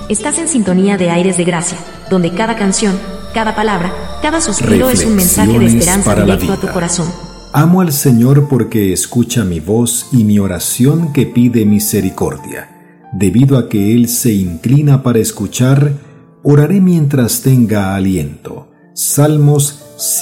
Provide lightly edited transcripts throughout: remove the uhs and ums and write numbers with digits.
Estás en sintonía de Aires de Gracia, donde cada canción, cada palabra, cada suspiro es un mensaje de esperanza directo a tu corazón. Amo al Señor porque escucha mi voz y mi oración que pide misericordia. Debido a que Él se inclina para escuchar, oraré mientras tenga aliento. Salmos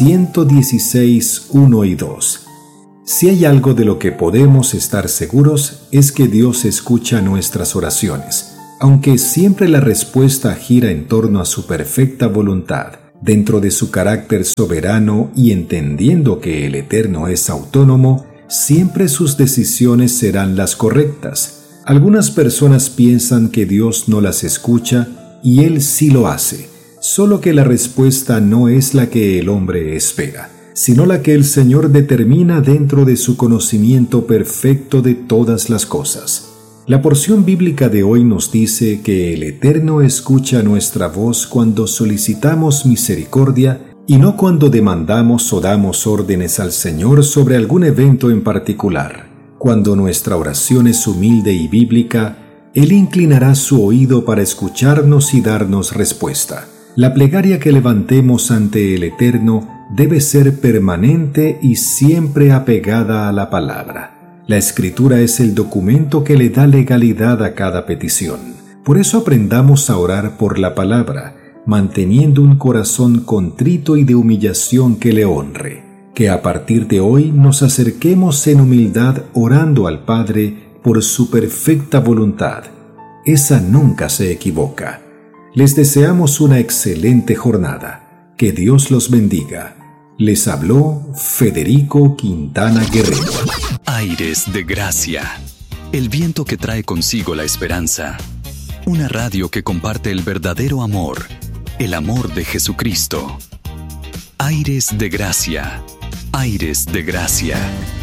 116, 1 y 2. Si hay algo de lo que podemos estar seguros es que Dios escucha nuestras oraciones, aunque siempre la respuesta gira en torno a su perfecta voluntad. Dentro de su carácter soberano y entendiendo que el Eterno es autónomo, siempre sus decisiones serán las correctas. Algunas personas piensan que Dios no las escucha y Él sí lo hace, solo que la respuesta no es la que el hombre espera, sino la que el Señor determina dentro de su conocimiento perfecto de todas las cosas. La porción bíblica de hoy nos dice que el Eterno escucha nuestra voz cuando solicitamos misericordia y no cuando demandamos o damos órdenes al Señor sobre algún evento en particular. Cuando nuestra oración es humilde y bíblica, Él inclinará su oído para escucharnos y darnos respuesta. La plegaria que levantemos ante el Eterno debe ser permanente y siempre apegada a la palabra. La Escritura es el documento que le da legalidad a cada petición. Por eso aprendamos a orar por la palabra, manteniendo un corazón contrito y de humillación que le honre. Que a partir de hoy nos acerquemos en humildad orando al Padre por su perfecta voluntad. Esa nunca se equivoca. Les deseamos una excelente jornada. Que Dios los bendiga. Les habló Federico Quintana Guerrero. Aires de Gracia, el viento que trae consigo la esperanza. Una radio que comparte el verdadero amor, el amor de Jesucristo. Aires de Gracia, Aires de Gracia.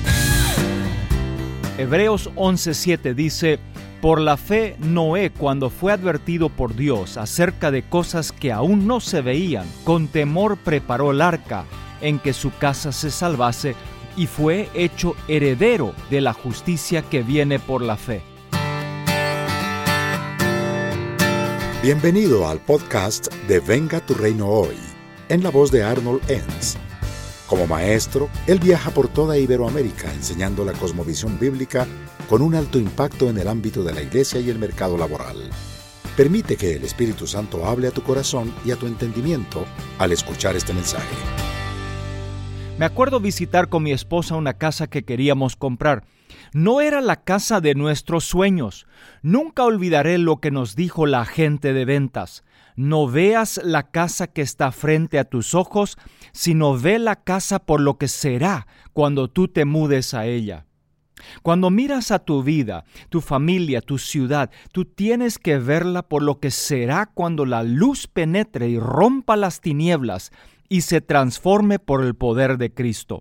Hebreos 11:7 dice: por la fe Noé, cuando fue advertido por Dios acerca de cosas que aún no se veían, con temor preparó el arca en que su casa se salvase, y fue hecho heredero de la justicia que viene por la fe. Bienvenido al podcast de Venga tu Reino Hoy, en la voz de Arnold Enns. Como maestro, él viaja por toda Iberoamérica enseñando la cosmovisión bíblica con un alto impacto en el ámbito de la iglesia y el mercado laboral. Permite que el Espíritu Santo hable a tu corazón y a tu entendimiento al escuchar este mensaje. Me acuerdo visitar con mi esposa una casa que queríamos comprar. No era la casa de nuestros sueños. Nunca olvidaré lo que nos dijo la agente de ventas. No veas la casa que está frente a tus ojos, sino ve la casa por lo que será cuando tú te mudes a ella. Cuando miras a tu vida, tu familia, tu ciudad, tú tienes que verla por lo que será cuando la luz penetre y rompa las tinieblas y se transforme por el poder de Cristo.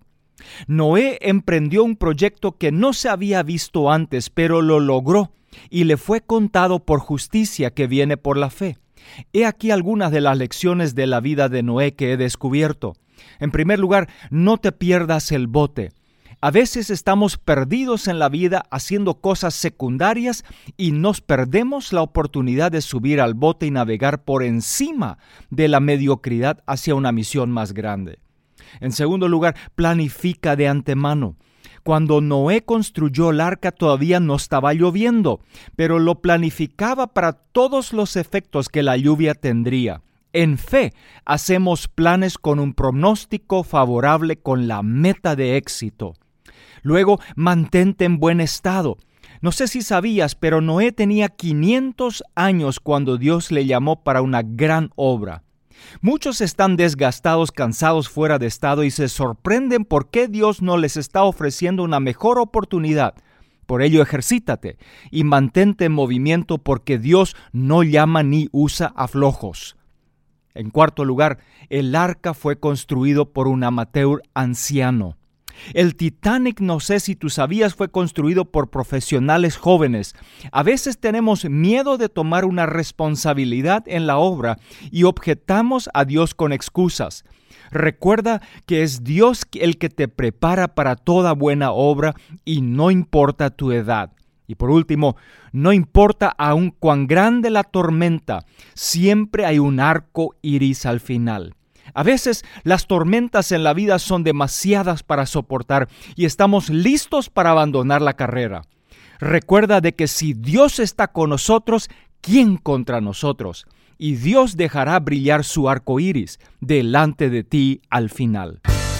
Noé emprendió un proyecto que no se había visto antes, pero lo logró y le fue contado por justicia que viene por la fe. He aquí algunas de las lecciones de la vida de Noé que he descubierto. En primer lugar, no te pierdas el bote. A veces estamos perdidos en la vida haciendo cosas secundarias y nos perdemos la oportunidad de subir al bote y navegar por encima de la mediocridad hacia una misión más grande. En segundo lugar, planifica de antemano. Cuando Noé construyó el arca todavía no estaba lloviendo, pero lo planificaba para todos los efectos que la lluvia tendría. En fe, hacemos planes con un pronóstico favorable con la meta de éxito. Luego, mantente en buen estado. No sé si sabías, pero Noé tenía 500 años cuando Dios le llamó para una gran obra. Muchos están desgastados, cansados, fuera de estado y se sorprenden por qué Dios no les está ofreciendo una mejor oportunidad. Por ello, ejercítate y mantente en movimiento porque Dios no llama ni usa a flojos. En cuarto lugar, el arca fue construido por un amateur anciano. El Titanic, no sé si tú sabías, fue construido por profesionales jóvenes. A veces tenemos miedo de tomar una responsabilidad en la obra y objetamos a Dios con excusas. Recuerda que es Dios el que te prepara para toda buena obra y no importa tu edad. Y por último, no importa aún cuán grande la tormenta, siempre hay un arco iris al final. A veces las tormentas en la vida son demasiadas para soportar y estamos listos para abandonar la carrera. Recuerda de que si Dios está con nosotros, ¿quién contra nosotros? Y Dios dejará brillar su arco iris delante de ti al final.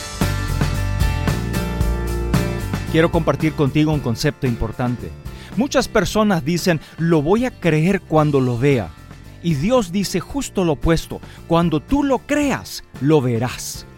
Quiero compartir contigo un concepto importante. Muchas personas dicen, lo voy a creer cuando lo vea. Y Dios dice justo lo opuesto, cuando tú lo creas, lo verás.